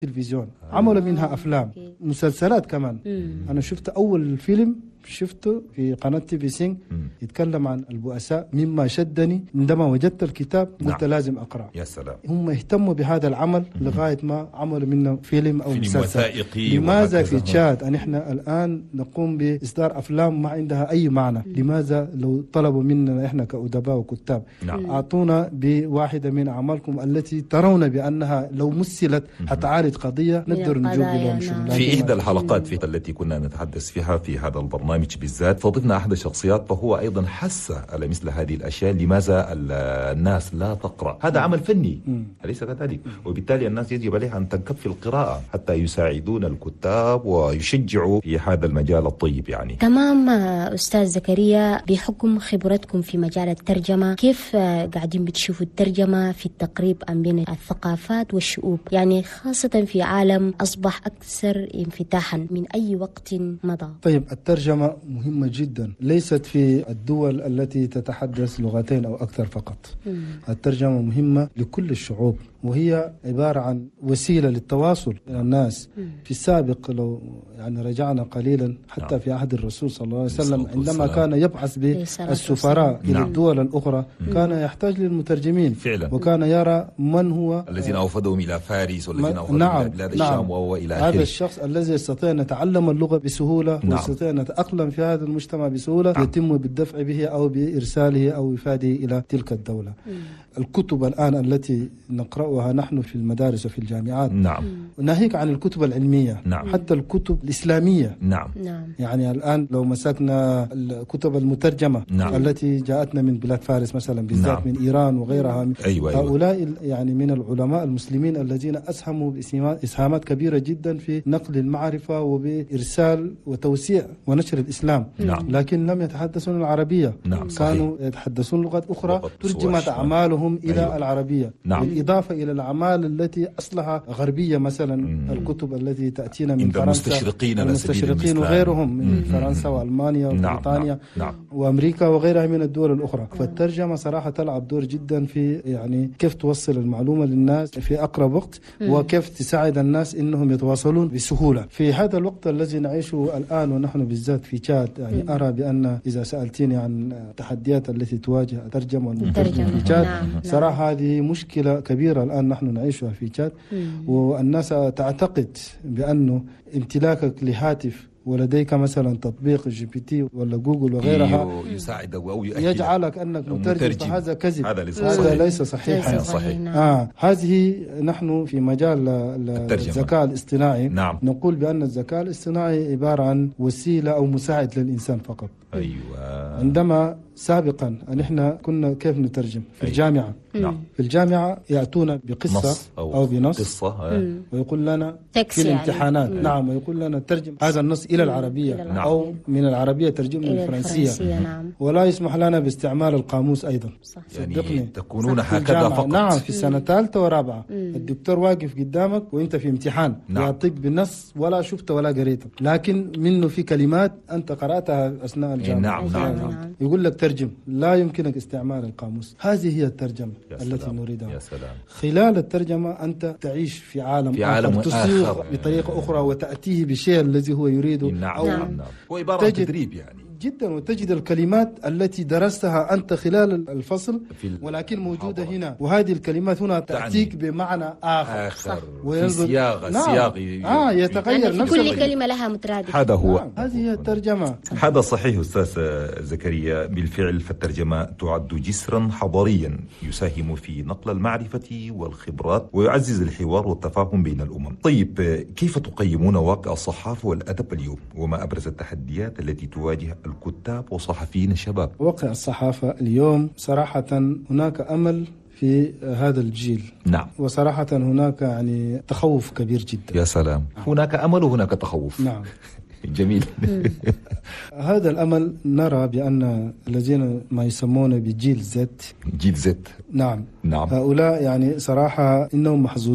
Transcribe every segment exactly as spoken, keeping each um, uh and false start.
تلفزيون، عملوا منها أفلام، مسلسلات كمان. أنا شفت أول فيلم شفته في قناة تي في سينج يتكلم عن البؤساء، مما شدني عندما وجدت الكتاب قلت نعم. لازم أقرأ. يا سلام. هم اهتموا بهذا العمل لغاية ما عملوا منه فيلم أو فيلم مسلسل وثائقي. لماذا في تشاد أن إحنا الآن نقوم بإصدار أفلام ما عندها أي معنى؟ لماذا لو طلبوا مننا إحنا كأدباء وكتاب نعم. أعطونا بواحدة من أعمالكم التي ترون بأنها لو مثلت هتعالج قضية نقدر نجوب لهم نعم. في إحدى الحلقات في التي كنا نتحدث فيها في هذا البرنامج بالذات فضفنا أحد الشخصيات فهو أيضا حس على مثل هذه الأشياء، لماذا الناس لا تقرأ؟ هذا عمل فني أليس كذلك؟ وبالتالي الناس يجب عليها أن تنكب في القراءة حتى يساعدون الكتاب ويشجعوا في هذا المجال الطيب. يعني تمام أستاذ زكريا، بحكم خبرتكم في مجال الترجمة كيف قاعدين بتشوفوا الترجمة في التقريب بين الثقافات والشعوب، يعني خاصة في عالم أصبح أكثر انفتاحا من أي وقت مضى؟ طيب الترجمة مهمة جدا، ليست في الدول التي تتحدث لغتين أو أكثر فقط. مم. الترجمة مهمة لكل الشعوب، وهي عبارة عن وسيلة للتواصل بين الناس. مم. في السابق لو يعني رجعنا قليلا حتى في عهد الرسول صلى الله عليه وسلم عندما كان يبعث بالسفراء إلى الدول الأخرى مم. كان يحتاج للمترجمين فعلا. وكان يرى من هو الذين أوفدهم إلى فارس والذين أوفدهم نعم. إلى بلاد نعم. الشام وإلى آخره. هذا الشخص الذي يستطيع أن يتعلم اللغة بسهولة نعم. ويستطيع أن يتأقلم في هذا المجتمع بسهولة نعم. يتم بالدفع به أو بإرساله أو إفاده إلى تلك الدولة. مم. الكتب الآن التي نقرأها نحن في المدارس وفي الجامعات نعم. ناهيك عن الكتب العلمية نعم. حتى الكتب الإسلامية نعم. نعم. يعني الآن لو مسكنا الكتب المترجمة نعم. التي جاءتنا من بلاد فارس مثلا بالذات نعم. من إيران وغيرها من أيوة هؤلاء أيوة. يعني من العلماء المسلمين الذين أسهموا بإسهامات كبيرة جدا في نقل المعرفة وبإرسال وتوسيع ونشر الإسلام نعم. لكن لم يتحدثون العربية نعم. كانوا يتحدثون لغات أخرى ترجمت أعمالهم إلى أيوة. العربية نعم. بالإضافة إلى الأعمال التي أصلها غربية مثلا مم. الكتب التي تأتينا من فرنسا المستشرقين, المستشرقين وغيرهم من مم. فرنسا وألمانيا وبريطانيا نعم. نعم. وأمريكا وغيرها من الدول الأخرى. فالترجمة صراحة تلعب دور جدا في يعني كيف توصل المعلومة للناس في أقرب وقت مم. وكيف تساعد الناس إنهم يتواصلون بسهولة. في هذا الوقت الذي نعيشه الآن ونحن بالذات في تشاد يعني مم. أرى بأن إذا سألتني عن التحديات التي تواجه الترجمة والمترجم في تشاد نعم. صراحة هذه مشكلة كبيرة الآن نحن نعيشها في تشاد، والناس تعتقد بأنه امتلاكك لهاتف ولديك مثلا تطبيق جي بي تي ولا جوجل وغيرها يساعدك أو يجعلك أنك مترجم، فهذا كذب، هذا ليس هذا صحيح. ليس صحيحا صحيح. نعم. آه هذه نحن في مجال الذكاء الاصطناعي نعم. نقول بأن الذكاء الاصطناعي عبارة عن وسيلة أو مساعد للإنسان فقط. أيوة. عندما سابقا أن إحنا كنا كيف نترجم في أيوة. الجامعة نعم. في الجامعة يأتون بقصة أو, أو بنص قصة ويقول لنا في الامتحانات يعني. نعم ويقول لنا ترجم هذا النص إلى العربية نعم. أو من العربية ترجمه للفرنسية نعم. ولا يسمح لنا باستعمال القاموس أيضا صح. يعني تكونون هكذا فقط نعم في سنة ثالثة ورابعة الدكتور واقف قدامك وإنت في امتحان نعم. يعطيك بالنص ولا شفته ولا قريته، لكن منه في كلمات أنت قرأتها أثناء الجامعة نعم. نعم. نعم. يقول لك ترجم، لا يمكنك استعمال القاموس. هذه هي الترجمة التي نريدها. يا سلام. خلال الترجمة أنت تعيش في عالم في عالم آخر تصيغ بطريقة أخرى وتأتيه بالشيء الذي هو يريده نعم. أو نعم. نعم. هو عبارة عن تدريب يعني جدا، وتجد الكلمات التي درستها أنت خلال الفصل ولكن موجودة هنا، وهذه الكلمات هنا تأتيك بمعنى آخر, آخر. في سياق نعم. سياق آه يتغير يعني نفس كل كلمة لها مترادف. هذا هو نعم. هذه هي الترجمة. هذا صحيح أستاذ زكريا، بالفعل فالترجمة تعد جسرا حضاريا يساهم في نقل المعرفة والخبرات ويعزز الحوار والتفاهم بين الأمم. طيب كيف تقيمون واقع الصحافة والأدب اليوم، وما أبرز التحديات التي تواجه الكتاب وصحفيين الشباب؟ واقع الصحافة اليوم صراحة هناك أمل في هذا الجيل نعم، وصراحة هناك يعني تخوف كبير جدا. يا سلام، هناك أمل وهناك تخوف. نعم جميل. هذا الأمل نرى بأن الذين ما يسمونه بجيل زد جيل زد نعم نعم هؤلاء يعني صراحة إنهم محظوظين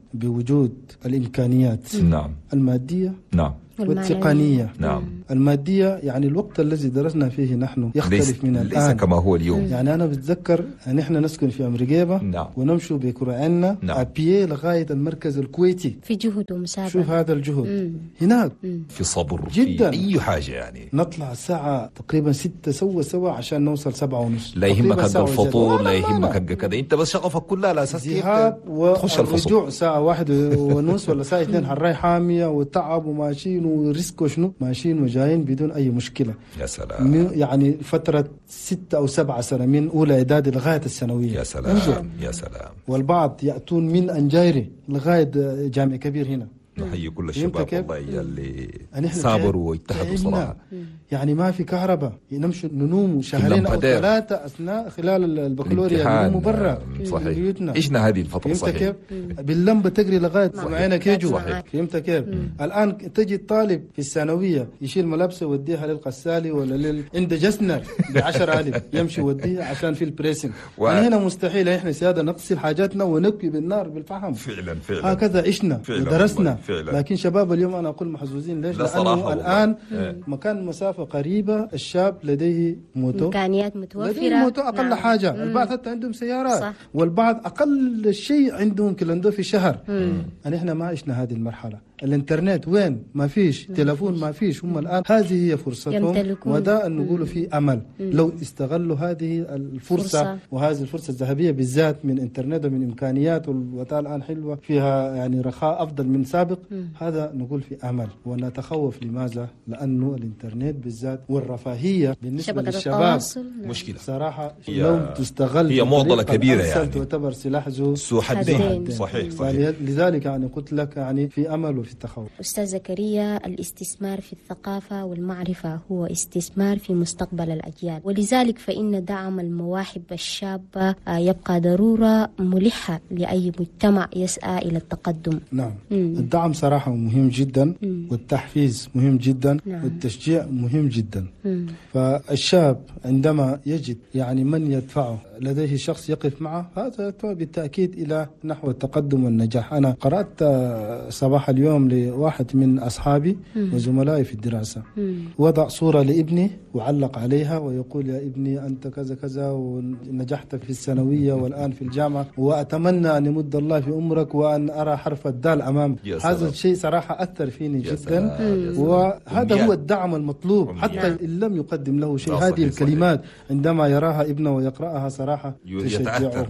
بوجود الإمكانيات نعم. المادية نعم. والتقنية. نعم. المادية يعني الوقت الذي درسنا فيه نحن يختلف من الآن، ليس كما هو اليوم. يعني أنا بتذكر أن إحنا نسكن في أمريكيبة. نعم. ونمشوا بكرعنا نعم. أبيي لغاية المركز الكويتي في جهد ومسابقة. شوف هذا الجهد. مم. هناك مم. في صبر جدا. في أي حاجة يعني. نطلع الساعة تقريبا ستة سوا سوا عشان نوصل سبعة ونص. لا يهمك حق الفطور، لا لا يهمك حق كذا، أنت بس شغفك كلها على أساس كيف تخش الفصول. والرجوع ساعة واحد ونص ولا ساعة اثنين حراي حامية وتعب وماشيين وريسك وشنو ماشيين وجايين بدون أي مشكلة. يا سلام. يعني فترة ستة أو سبعة سنة من أولى إعدادي لغاية الثانوية. يا سلام. يا سلام. والبعض يأتون من أنجايري لغاية جامع كبير هنا. نحيي كل الشباب والله اللي صابروا واجتهدوا صراحة. يعني ما في كهرباء، نمشي ننوم شهرين أو ثلاثة أثناء خلال البكالوريا ننوم برا في بيوتنا. عشنا هذه الفترة صحيح. باللمبة تجري لغاية سمعينك يجوا. فهمت كيف؟ الآن تجي الطالب في الثانوية يشيل ملابسه يوديها للغسالي ولا لل عند جسنر بعشرة ألف يمشي يوديها عشان في البريسنج. و... هنا مستحيل إحنا سيادة نغسل حاجاتنا ونكوي بالنار بالفحم. فعلا فعلا. هكذا عشنا ودرسنا. فعلا. لكن شباب اليوم أنا أقول محظوظين ليش؟ لأنه الآن مكان مسافة قريبة الشاب لديه موتو، إمكانيات متوفرة، لديه موتو أقل نعم. حاجة. مم. البعض حتى عندهم سيارات صح. والبعض أقل شيء عندهم كيلوندو في شهر. يعني إحنا ما عشنا هذه المرحلة. الانترنت وين؟ ما فيش. تلفون ما فيش. هم الآن هذه هي فرصتهم، وده نقول فيه أمل. مم. لو استغلوا هذه الفرصة فرصة. وهذه الفرصة الذهبية بالذات من انترنت ومن إمكانيات، والوقت الآن حلوة فيها يعني رخاء أفضل من سابق. مم. هذا نقول في أمل. ونتخوف لماذا؟ لأنه الانترنت بالذات والرفاهية بالنسبة للشباب مشكلة صراحة. لو تستغل هي معضلة كبيرة يعني تعتبر سلاح ذو ذو حدين. صحيح صحيح. لذلك يعني قلت لك يعني في أمل وفي التخوف. أستاذ زكريا، الاستثمار في الثقافة والمعرفة هو استثمار في مستقبل الأجيال، ولذلك فإن دعم المواهب الشابة يبقى ضرورة ملحة لأي مجتمع يسعى إلى التقدم. نعم. مم. الدعم صراحة مهم جدا. مم. والتحفيز مهم جدا. نعم. والتشجيع مهم جدا. مم. فالشاب عندما يجد يعني من يدفعه، لديه شخص يقف معه، هذا بالتأكيد إلى نحو التقدم والنجاح. أنا قرأت صباح اليوم لواحد من أصحابي مم. وزملائي في الدراسة، مم. وضع صورة لابني وعلق عليها ويقول يا ابني أنت كذا كذا ونجحت في الثانوية والآن في الجامعة، وأتمنى أن يمد الله في عمرك وأن أرى حرف الدال أمامك. هذا الشيء صراحة أثر فيني جدا، وهذا هو الدعم المطلوب. حتى إن لم يقدم له شيء، هذه الكلمات عندما يراها ابنه ويقرأها صراحة تشجعه.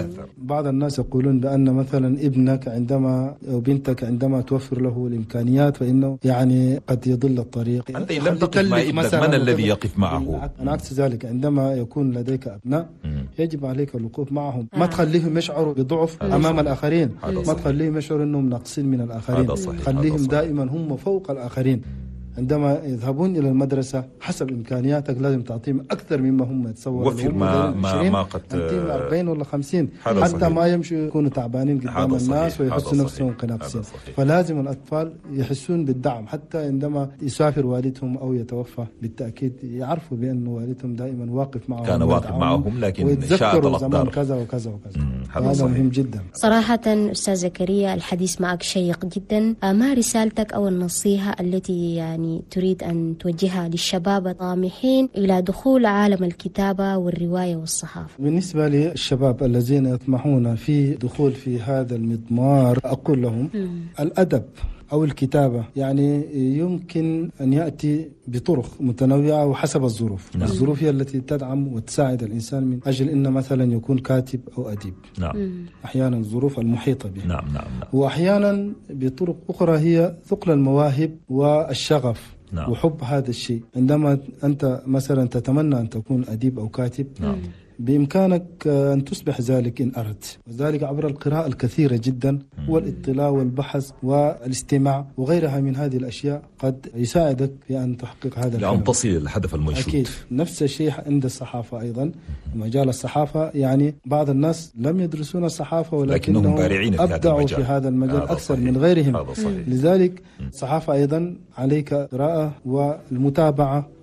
بعض الناس يقولون بأن مثلا ابنك عندما أو بنتك عندما توفر له الإمكانيات فإنه يعني قد يضل الطريق. أنت لم تقف مع ابنك، من الذي يقف معه؟ أنا عكس ذلك، عندما يكون لديك أبناء مم. يجب عليك الوقوف معهم. ما تخليهم يشعروا بضعف أمام الآخرين، ما تخليهم يشعروا أنهم ناقصين من الآخرين. خليهم دائما هم فوق الآخرين. عندما يذهبون إلى المدرسة حسب إمكانياتك لازم تعطيهم أكثر مما هم يتصورون. وفر ما ما ما قد أربعين ولا خمسين حتى صحيح. ما يمشوا يكونوا تعبانين قدام الناس ويحسوا نفسهم كنفسهم. فلازم الأطفال يحسون بالدعم، حتى عندما يسافر والدهم أو يتوفى بالتأكيد يعرفوا بأن والدهم دائما واقف معهم، كان واقف معهم، لكن ويتذكروا زمان كذا وكذا وكذا. هذا مهم جدا صراحة. أستاذ زكريا، الحديث معك شيق جدا. ما رسالتك أو النصيحة التي يعني تريد أن توجهها للشباب الطامحين إلى دخول عالم الكتابة والرواية والصحافة؟ بالنسبة للشباب الذين يطمحون في دخول في هذا المضمار أقول لهم م. الأدب أو الكتابة يعني يمكن أن يأتي بطرق متنوعة وحسب الظروف. نعم. الظروف هي التي تدعم وتساعد الإنسان من أجل أن مثلا يكون كاتب أو أديب. نعم. أحيانا الظروف المحيطة به. نعم نعم نعم. وأحيانا بطرق أخرى هي ثقل المواهب والشغف. نعم. وحب هذا الشيء. عندما أنت مثلا تتمنى أن تكون أديب أو كاتب، نعم. بإمكانك أن تصبح ذلك إن أردت، وذلك عبر القراءة الكثيرة جدا والاطلاع والبحث والاستماع وغيرها من هذه الأشياء قد يساعدك في أن تحقق هذا الحلم، لأن تصل للهدف المنشود. أكيد. نفس الشيء عند الصحافة أيضا. مجال الصحافة يعني بعض الناس لم يدرسون الصحافة ولكنهم بارعين في أبدعوا في هذا المجال أكثر من غيرهم. لذلك الصحافة أيضا عليك قراءة والمتابعة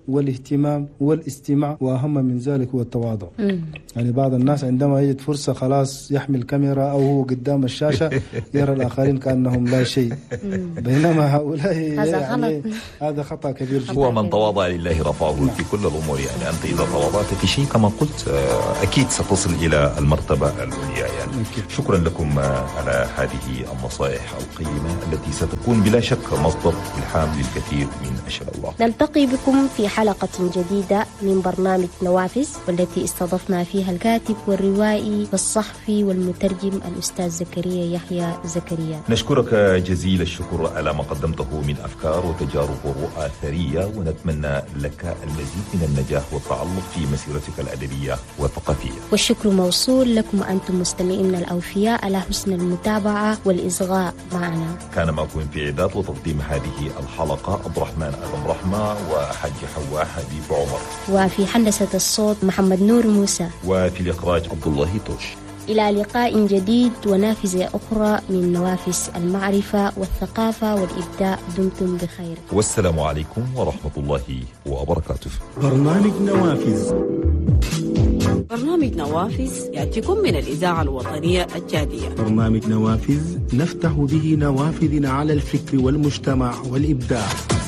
والاهتمام والاستماع، وأهم من ذلك هو التواضع. يعني بعض الناس عندما يجد فرصة خلاص يحمل كاميرا أو هو قدام الشاشة يرى الآخرين كأنهم لا شيء، بينما هؤلاء يعني هذا خطأ كبير جدا. هو من تواضع لله رفعه في كل الأمور. يعني أنت إذا تواضعت في شيء كما قلت أكيد ستصل إلى المرتبة العليا. يعني شكرا لكم على هذه النصائح القيمة التي ستكون بلا شك مصدر إلهام للكثير من أشياء الله. نلتقي بكم في حلقة جديدة من برنامج نوافذ، والتي استضفنا فيها الكاتب والروائي والصحفي والمترجم الأستاذ زكريا يحيى زكريا. نشكرك جزيل الشكر على ما قدمته من أفكار وتجارب ورؤى ثرية، ونتمنى لك المزيد من النجاح والتعلق في مسيرتك الأدبية والثقافية. والشكر موصول لكم أنتم مستمعينا الأوفياء على حسن المتابعة والإصغاء معنا. كان معكم في إعداد وتقديم هذه الحلقة عبد الرحمن آدم رحمة وحاج حواء حبيب عمر، وفي هندسة الصوت محمد نور موسى، وفي الإخراج عبد الله توش. إلى لقاء جديد ونافذة أخرى من نوافذ المعرفة والثقافة والإبداع. دمتم بخير، والسلام عليكم ورحمة الله وبركاته. برنامج نوافذ. برنامج نوافذ يأتيكم من الإذاعة الوطنية الجادية. برنامج نوافذ نفتح به نوافذ على الفكر والمجتمع والإبداع.